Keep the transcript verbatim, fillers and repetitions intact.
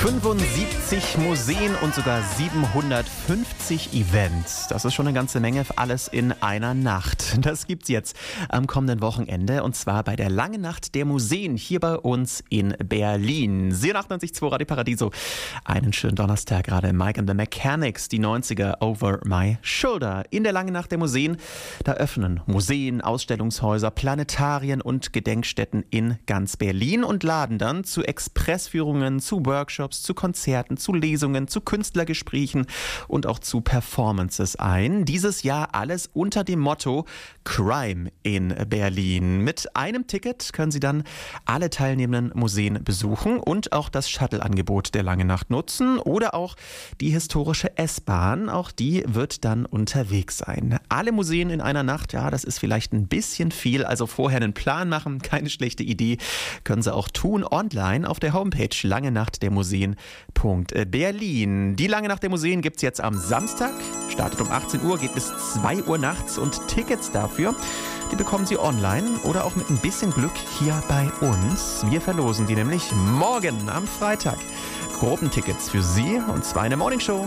fünfundsiebzig Museen und sogar siebenhundertfünfzig Events. Das ist schon eine ganze Menge, alles in einer Nacht. Das gibt's jetzt am kommenden Wochenende und zwar bei der Langen Nacht der Museen hier bei uns in Berlin. Sie achtundneunzig Komma zwei Radio Paradiso. Einen schönen Donnerstag gerade. Mike and the Mechanics, die neunziger Over My Shoulder. In der Langen Nacht der Museen, da öffnen Museen, Ausstellungshäuser, Planetarien und Gedenkstätten in ganz Berlin und laden dann zu Expressführungen, zu Workshops, zu Konzerten, zu Lesungen, zu Künstlergesprächen und auch zu Performances ein. Dieses Jahr alles unter dem Motto Crime in Berlin. Mit einem Ticket können Sie dann alle teilnehmenden Museen besuchen und auch das Shuttle-Angebot der Langen Nacht nutzen oder auch die historische S-Bahn. Auch die wird dann unterwegs sein. Alle Museen in einer Nacht, ja, das ist vielleicht ein bisschen viel. Also vorher einen Plan machen, keine schlechte Idee. Können Sie auch tun online auf der Homepage lange nacht der museen punkt berlin. Die Lange Nacht der Museen gibt es jetzt am Samstag. Startet um achtzehn Uhr, geht bis zwei Uhr nachts und Tickets dafür, die bekommen Sie online oder auch mit ein bisschen Glück hier bei uns. Wir verlosen die nämlich morgen am Freitag. Gruppentickets für Sie und zwar in der Morningshow.